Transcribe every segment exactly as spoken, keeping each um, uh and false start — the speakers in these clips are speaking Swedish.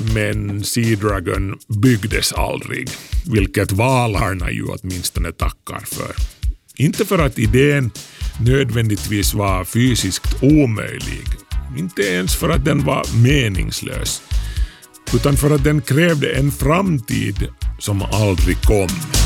men Sea Dragon byggdes aldrig, vilket valarna ju åtminstone tackar för. Inte för att idén nödvändigtvis var fysiskt omöjlig, inte ens för att den var meningslös, utan för att den krävde en framtid som aldrig kom.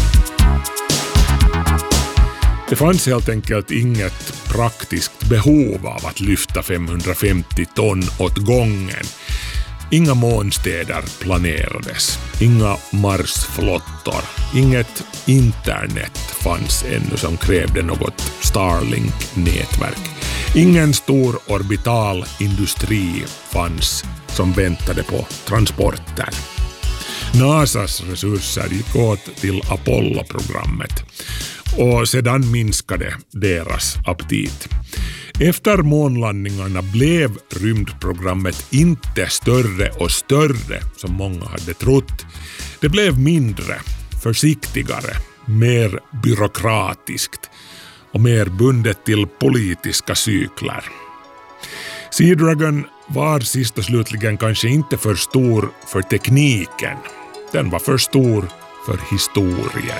Det fanns helt enkelt inget praktiskt behov av att lyfta femhundrafemtio ton åt gången. Inga månstäder planerades, inga Marsflottor, inget internet fanns ännu som krävde något Starlink-nätverk. Ingen stor orbital industri fanns som väntade på transporter. NASAs resurser gick åt till Apollo-programmet och sedan minskade deras aptit. Efter månlandningarna blev rymdprogrammet inte större och större som många hade trott. Det blev mindre, försiktigare, mer byråkratiskt och mer bundet till politiska cykler. Sea Dragon var sist och slutligen kanske inte för stor för tekniken. Den var för stor för historien.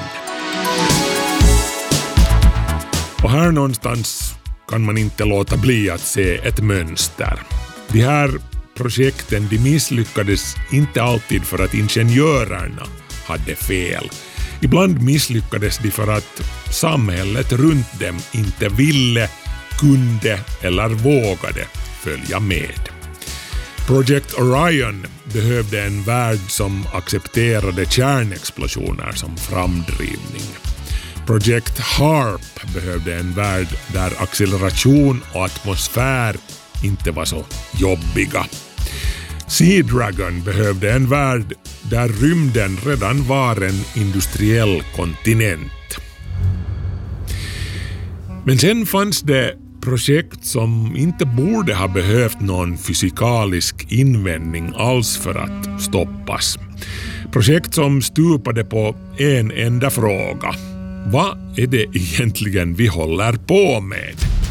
Och här någonstans kan man inte låta bli att se ett mönster. De här projekten de misslyckades inte alltid för att ingenjörerna hade fel. Ibland misslyckades de för att samhället runt dem inte ville, kunde eller vågade följa med. Project Orion behövde en värld som accepterade kärnexplosioner som framdrivning. Project HARP behövde en värld där acceleration och atmosfär inte var så jobbiga. Sea Dragon behövde en värld där rymden redan var en industriell kontinent. Men sen fanns det projekt som inte borde ha behövt någon fysikalisk invändning alls för att stoppas. Projekt som stupade på en enda fråga. Vad är det egentligen vi håller på med?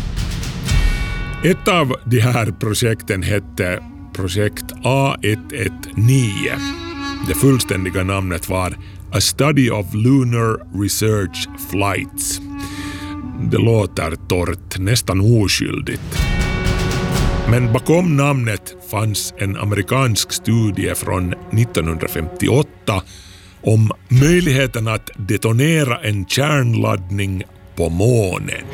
Ett av de här projekten hette Projekt A ett ett nio. Det fullständiga namnet var A Study of Lunar Research Flights. Det låter torrt, nästan oskyldigt. Men bakom namnet fanns en amerikansk studie från nittonhundrafemtioåtta om möjligheten att detonera en kärnladdning på månen.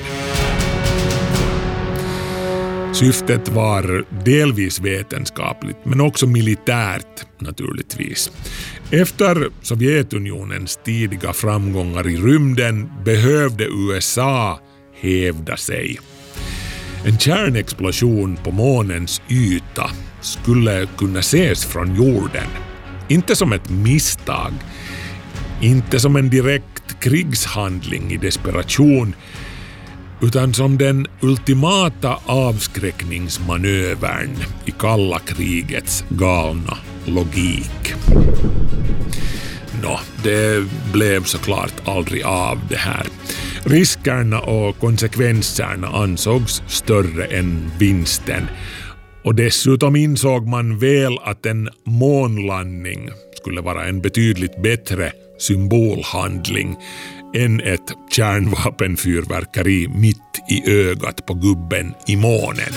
Syftet var delvis vetenskapligt men också militärt naturligtvis. Efter Sovjetunionens tidiga framgångar i rymden behövde U S A hävda sig. En kärnexplosion på månens yta skulle kunna ses från jorden. Inte som ett misstag, inte som en direkt krigshandling i desperation, utan som den ultimata avskräckningsmanövern i kalla krigets galna logik. Nå, det blev såklart aldrig av det här. Riskerna och konsekvenserna ansågs större än vinsten. Och dessutom insåg man väl att en månlandning skulle vara en betydligt bättre symbolhandling än ett kärnvapenfyrverkeri mitt i ögat på gubben i månen.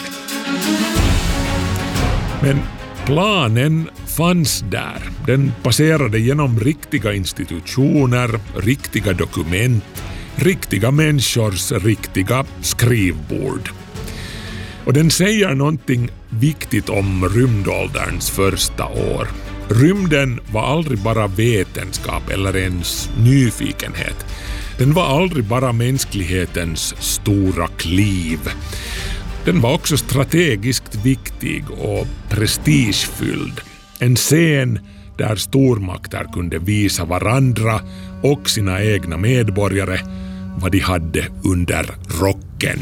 Men planen fanns där. Den passerade genom riktiga institutioner, riktiga dokument, riktiga människors riktiga skrivbord. Och den säger någonting viktigt om rymdålderns första år. Rymden var aldrig bara vetenskap eller ens nyfikenhet. Den var aldrig bara mänsklighetens stora kliv. Den var också strategiskt viktig och prestigefylld. En scen där stormakter kunde visa varandra och sina egna medborgare vad de hade under rocken.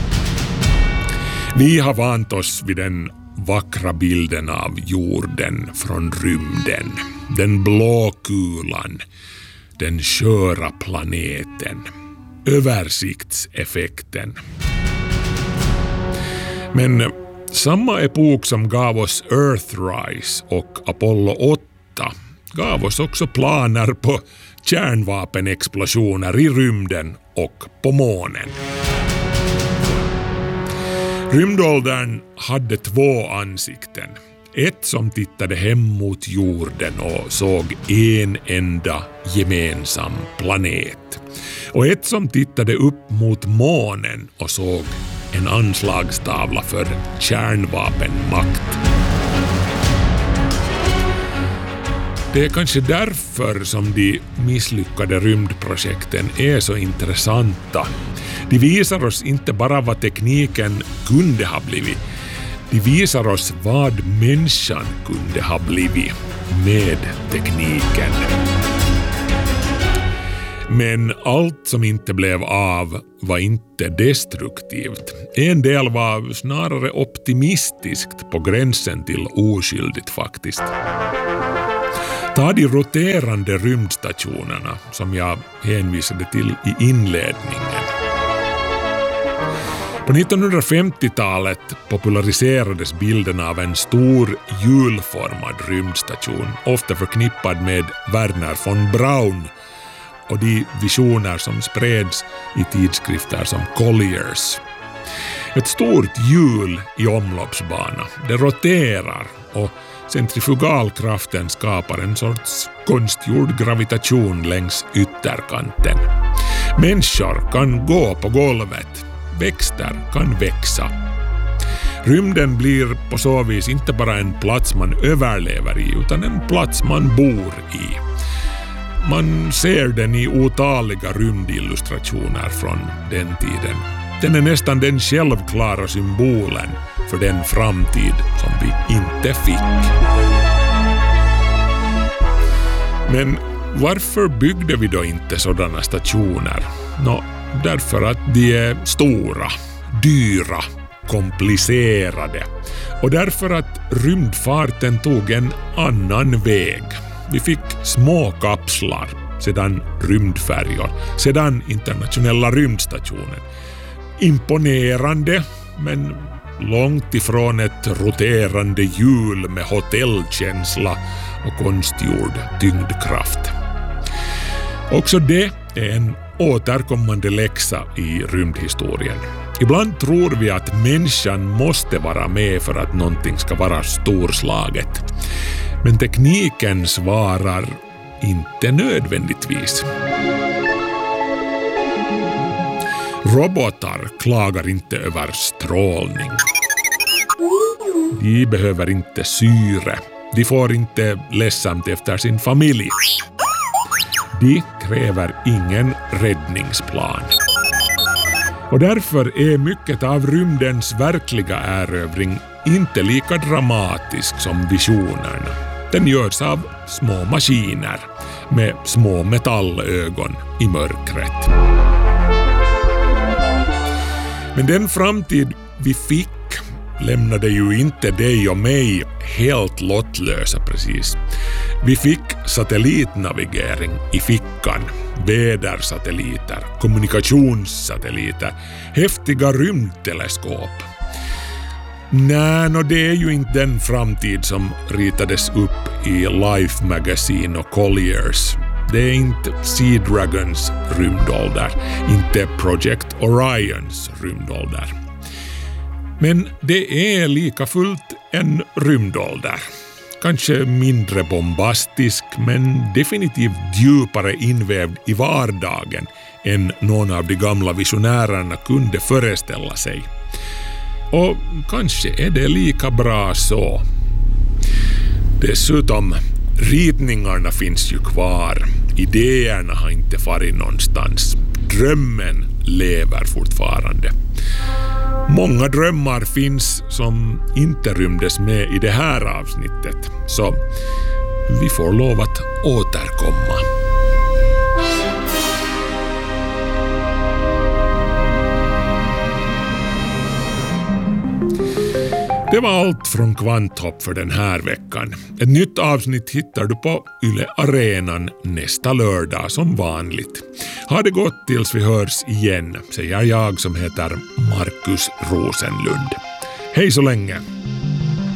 Vi har vant oss vid den vackra bilden av jorden från rymden. Den blå kulan, den sköra planeten, översiktseffekten. Men Samma epok som gav oss Earthrise och Apollo åtta gav oss också planer på kärnvapenexplosioner i rymden och på månen. Rymdåldern hade två ansikten. Ett som tittade hem mot jorden och såg en enda gemensam planet. Och ett som tittade upp mot månen och såg en anslagstavla för kärnvapenmakt. Det är kanske därför som de misslyckade rymdprojekten är så intressanta. De visar oss inte bara vad tekniken kunde ha blivit. De visar oss vad människan kunde ha blivit med tekniken. Men allt som inte blev av var inte destruktivt. En del var snarare optimistiskt på gränsen till oskyldigt faktiskt. Ta de roterande rymdstationerna som jag hänvisade till i inledningen. På nittonhundrafemtiotalet populariserades bilden av en stor hjulformad rymdstation, ofta förknippad med Werner von Braun och de visioner som spreds i tidskrifter som Colliers. Ett stort hjul i omloppsbana, det roterar och centrifugalkraften skapar en sorts konstgjord gravitation längs ytterkanten. Människor kan gå på golvet. Växter kan växa. Rymden blir på så vis inte bara en plats man överlever i utan en plats man bor i. Man ser den i otaliga rymdillustrationer från den tiden. Den är nästan den självklara symbolen för den framtid som vi inte fick. Men varför byggde vi då inte sådana stationer? Nå, därför att de är stora, dyra, komplicerade. Och därför att rymdfarten tog en annan väg. Vi fick små kapslar, sedan rymdfärjor, sedan internationella rymdstationen. Imponerande, men långt ifrån ett roterande hjul med hotellkänsla och konstgjord tyngdkraft. Också det är en återkommande läxa i rymdhistorien. Ibland tror vi att människan måste vara med för att någonting ska vara storslaget. Men tekniken svarar inte nödvändigtvis. Robotar klagar inte över strålning. De behöver inte syre. De får inte ledsamt efter sin familj. De kräver ingen räddningsplan. Och därför är mycket av rymdens verkliga erövring inte lika dramatisk som visionerna. Den görs av små maskiner med små metallögon i mörkret. Men den framtid vi fick lämnade ju inte dig och mig helt lottlösa precis. Vi fick satellitnavigering i fickan, vädersatelliter, kommunikationssatelliter, häftiga rymdteleskop. Nej, no, det är ju inte den framtid som ritades upp i Life Magazine och Colliers. Det är inte Sea Dragons rymdålder, inte Project Orions rymdålder. Men det är lika fullt en rymdålder. Kanske mindre bombastisk, men definitivt djupare invävd i vardagen än någon av de gamla visionärerna kunde föreställa sig. Och kanske är det lika bra så. Dessutom, ritningarna finns ju kvar. Idéerna har inte farit någonstans. Drömmen lever fortfarande. Många drömmar finns som inte rymdes med i det här avsnittet. Så vi får lov att återkomma. Det var allt från Kvanthopp för den här veckan. Ett nytt avsnitt hittar du på Yle Arenan nästa lördag som vanligt. Ha det gott tills vi hörs igen, säger jag som heter Markus Rosenlund. Hej så länge!